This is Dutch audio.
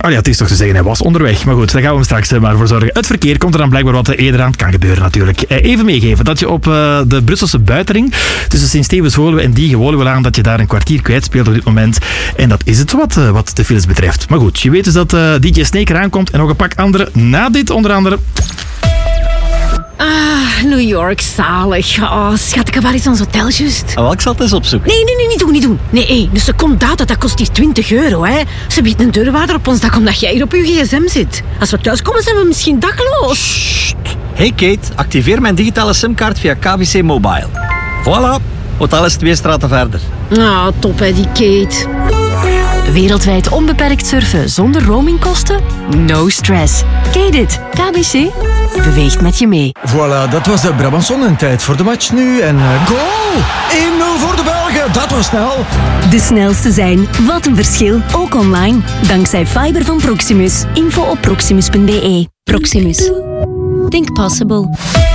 Oh ja, het is toch te zeggen, hij was onderweg. Maar goed, daar gaan we hem straks maar voor zorgen. Het verkeer komt er dan blijkbaar wat eerder aan. Het kan gebeuren natuurlijk. Even meegeven dat je op de Brusselse buitenring tussen Sint-Stevens-Woluwe en Diegen-Woluwe dat je daar een kwartier kwijtspeelt op dit moment. En dat is het wat de files betreft. Maar goed, je weet dus dat DJ Snake eraan komt en nog een pak andere na dit onder andere. New York, zalig. Oh, schat, ik heb waar eens ons hotel juist. Ik zal het eens opzoeken. Nee, niet doen. Nee, een seconde data, dat kost hier €20, hè. Ze biedt een deurwaarder op ons dak omdat jij hier op je gsm zit. Als we thuiskomen zijn we misschien dakloos. Hey Kate, activeer mijn digitale simkaart via KBC Mobile. Voilà, hotel is 2 straten verder. Top hè, die Kate. Wereldwijd onbeperkt surfen zonder roamingkosten? No stress. Kate it. KBC beweegt met je mee. Voilà, dat was de Brabançon en tijd voor de match nu. En goal! 1-0 voor de Belgen, dat was snel. De snelste zijn. Wat een verschil. Ook online. Dankzij fiber van Proximus. Info op proximus.be. Proximus. Think possible.